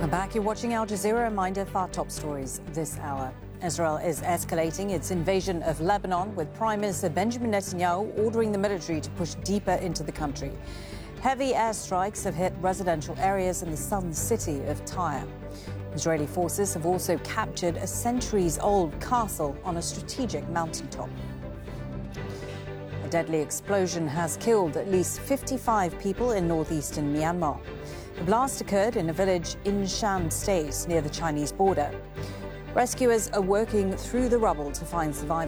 Welcome back. You're watching Al Jazeera. Reminder for our top stories this hour. Israel is escalating its invasion of Lebanon, with Prime Minister Benjamin Netanyahu ordering the military to push deeper into the country. Heavy airstrikes have hit residential areas in the southern city of Tyre. Israeli forces have also captured a centuries-old castle on a strategic mountaintop. A deadly explosion has killed at least 55 people in northeastern Myanmar. The blast occurred in a village in Shan State near the Chinese border. Rescuers are working through the rubble to find survivors.